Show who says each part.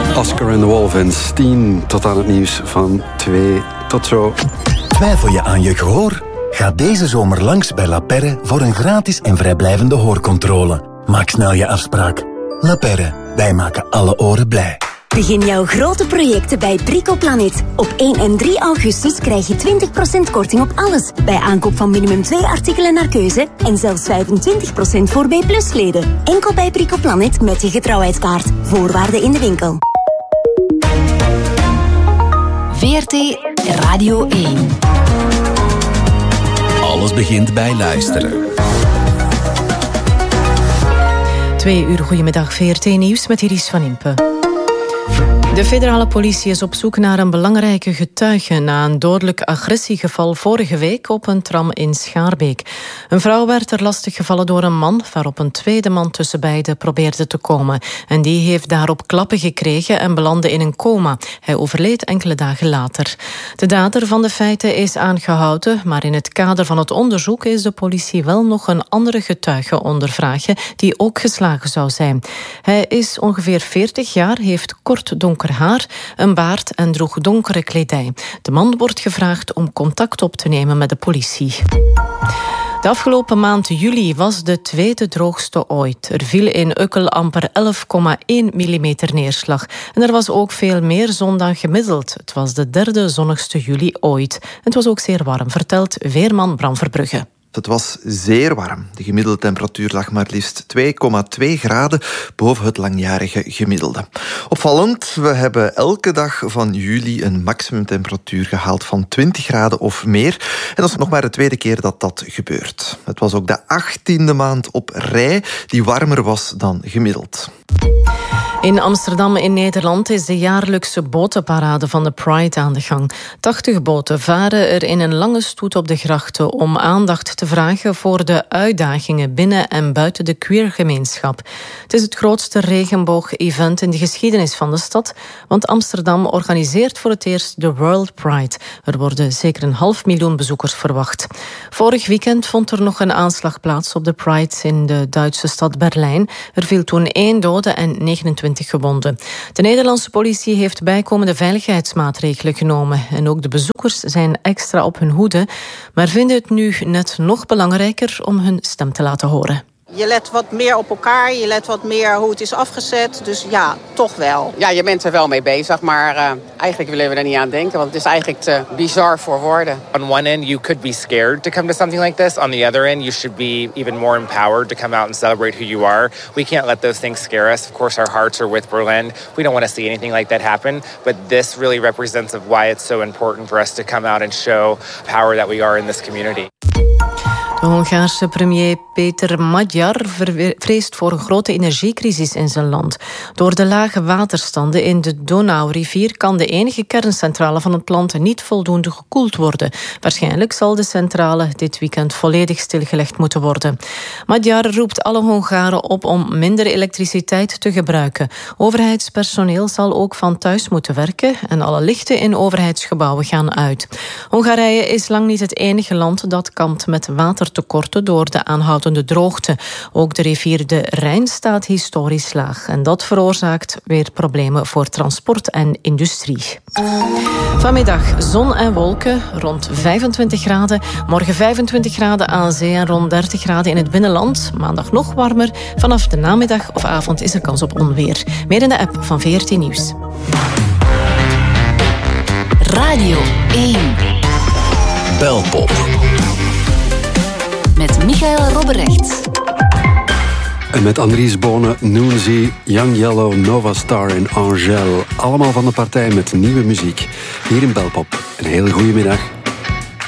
Speaker 1: Oscar and the Wolf 10 tot aan het nieuws van 2. Tot zo.
Speaker 2: Twijfel je aan je gehoor? Ga deze zomer langs bij La Perre voor een gratis en vrijblijvende hoorcontrole. Maak snel je afspraak. La Perre, wij maken alle oren blij.
Speaker 3: Begin jouw grote projecten bij Bricoplanet. Op 1 en 3 augustus krijg je 20% korting op alles. Bij aankoop van minimum 2 artikelen naar keuze. En zelfs 25% voor B+-leden. Enkel bij Bricoplanet met je getrouwheidskaart. Voorwaarden in de winkel.
Speaker 4: VRT Radio 1.
Speaker 5: Alles begint bij luisteren.
Speaker 6: 2 uur, goedemiddag, VRT Nieuws met Iris van Impe. De federale politie is op zoek naar een belangrijke getuige na een dodelijk agressiegeval vorige week op een tram in Schaarbeek. Een vrouw werd er lastig gevallen door een man, waarop een tweede man tussen beiden probeerde te komen. En die heeft daarop klappen gekregen en belandde in een coma. Hij overleed enkele dagen later. De dader van de feiten is aangehouden, maar in het kader van het onderzoek is de politie wel nog een andere getuige ondervragen die ook geslagen zou zijn. Hij is ongeveer 40 jaar, heeft kort donker haar, een baard en droeg donkere kledij. De man wordt gevraagd om contact op te nemen met de politie. De afgelopen maand juli was de tweede droogste ooit. Er viel in Ukkel amper 11,1 mm neerslag. En er was ook veel meer zon dan gemiddeld. Het was de derde zonnigste juli ooit. Het was ook zeer warm, vertelt weerman Bram Verbrugge.
Speaker 7: Het was zeer warm. De gemiddelde temperatuur lag maar liefst 2,2 graden boven het langjarige gemiddelde. Opvallend, we hebben elke dag van juli een maximumtemperatuur gehaald van 20 graden of meer. En dat is nog maar de tweede keer dat dat gebeurt. Het was ook de 18e maand op rij die warmer was dan gemiddeld.
Speaker 6: In Amsterdam in Nederland is de jaarlijkse botenparade van de Pride aan de gang. 80 boten varen er in een lange stoet op de grachten om aandacht te vragen voor de uitdagingen binnen en buiten de queergemeenschap. Het is het grootste regenboog-event in de geschiedenis van de stad, want Amsterdam organiseert voor het eerst de World Pride. Er worden zeker 500.000 bezoekers verwacht. Vorig weekend vond er nog een aanslag plaats op de Pride in de Duitse stad Berlijn. Er viel toen 1 dode en 29 gewonden. De Nederlandse politie heeft bijkomende veiligheidsmaatregelen genomen. En ook de bezoekers zijn extra op hun hoede, maar vinden het nu net nog belangrijker om hun stem te laten horen.
Speaker 8: Je let wat meer op elkaar, je let wat meer hoe het is afgezet. Dus ja, toch wel.
Speaker 9: Ja, je bent er wel mee bezig, maar eigenlijk willen we er niet aan denken. Want het is eigenlijk te bizar voor woorden.
Speaker 10: On one end, you could be scared to come to something like this. On the other end, you should be even more empowered to come out and celebrate who you are. We can't let those things scare us. Of course, our hearts are with Berlin. We don't want to see anything like that happen. But this really represents of why it's so important for us to come out and show power that we are in this community.
Speaker 6: De Hongaarse premier Peter Magyar vreest voor een grote energiecrisis in zijn land. Door de lage waterstanden in de Donaurivier kan de enige kerncentrale van het land niet voldoende gekoeld worden. Waarschijnlijk zal de centrale dit weekend volledig stilgelegd moeten worden. Magyar roept alle Hongaren op om minder elektriciteit te gebruiken. Overheidspersoneel zal ook van thuis moeten werken en alle lichten in overheidsgebouwen gaan uit. Hongarije is lang niet het enige land dat kampt met watertekorten door de aanhoudende droogte. Ook de rivier de Rijn staat historisch laag. En dat veroorzaakt weer problemen voor transport en industrie. Vanmiddag zon en wolken, rond 25 graden. Morgen 25 graden aan zee en rond 30 graden in het binnenland. Maandag nog warmer. Vanaf de namiddag of avond is er kans op onweer. Meer in de app van VRT Nieuws.
Speaker 4: Radio 1.
Speaker 5: Belpop.
Speaker 4: Met Michael Robberecht.
Speaker 1: En met Andries Bonen, Noonzie, Young Yellow, Nova Star en Angèle. Allemaal van de partij met nieuwe muziek. Hier in Belpop. Een hele goede middag.